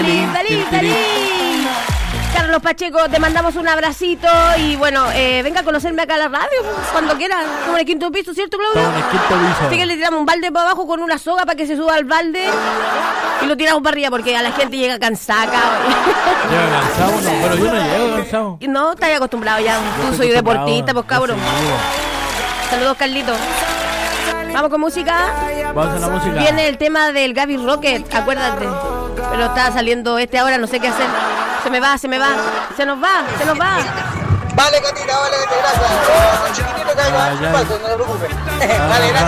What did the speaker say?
feliz. Carlos Pacheco, te mandamos un abracito y bueno, venga a conocerme acá a la radio cuando quieras. Como en el quinto piso, ¿cierto, Claudio? Estamos en el quinto piso. Así que le tiramos un balde para abajo con una soga para que se suba al balde y lo tiramos para arriba porque a la gente llega cansada acá. Llega cansado, no, pero yo no llego cansado. No, estás acostumbrado ya. Tú soy deportista, pues cabrón. Saludos, Carlito. Vamos con música. Vamos a la música. Viene el tema del Gaby Rocket, acuérdate. Pero está saliendo ahora, no sé qué hacer. Se me va. Se nos va. Vale, Catita, gracias. Chiquitito, que hay más paso, no te preocupes. Vale, gracias.